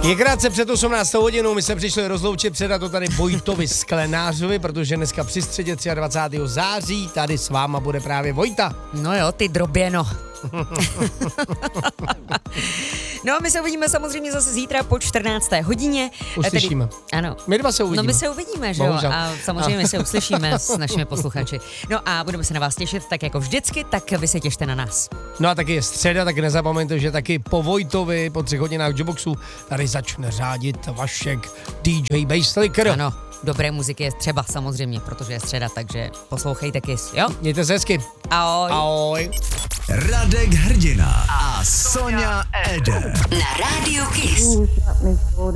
Je krátce před 18. hodinou, my jsme přišli rozloučit, předat to tady Vojtovi Sklenářovi, protože dneska při středě 23. září tady s váma bude právě Vojta. No jo, ty droběno. No a my se uvidíme samozřejmě zase zítra po 14. hodině. Uslyšíme. Ano. My dva se uvidíme. No my se uvidíme, že jo? A samozřejmě my se uslyšíme s našimi posluchači. No a budeme se na vás těšit tak jako vždycky, tak vy se těšte na nás. No a taky je středa, tak nezapomeňte, že taky po Vojtovi, po 3 hodinách Jukeboxu, tady začne řádit Vašek DJ Basslicker. Ano, dobré muziky je třeba samozřejmě, protože je středa, takže poslouchejte Kiss, jo? Mějte se hezky. Ahoj. Ahoj. Radek Hrdina a Sonja Eder. Na rádiu Kiss.